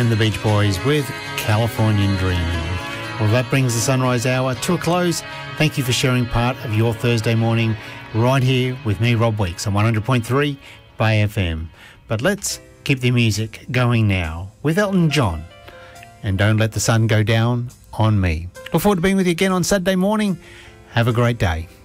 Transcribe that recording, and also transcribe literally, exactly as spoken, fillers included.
and the Beach Boys with Californian Dreaming. Well, that brings the Sunrise Hour to a close. Thank you for sharing part of your Thursday morning right here with me, Rob Weeks, on one hundred point three Bay F M. But let's keep the music going now with Elton John and Don't Let the Sun Go Down on Me. Look forward to being with you again on Saturday morning. Have a great day.